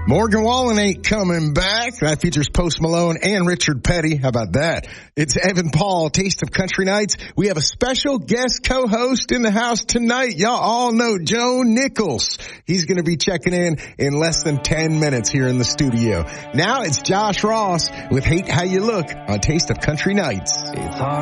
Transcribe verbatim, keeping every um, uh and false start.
Morgan Wallen ain't coming back. That features Post Malone and Richard Petty. How about that? It's Evan Paul, Taste of Country Nights. We have a special guest co-host in the house tonight. Y'all all know Joe Nichols. He's going to be checking in in less than ten minutes here in the studio. Now it's Josh Ross with Hate How You Look on Taste of Country Nights. It's hard.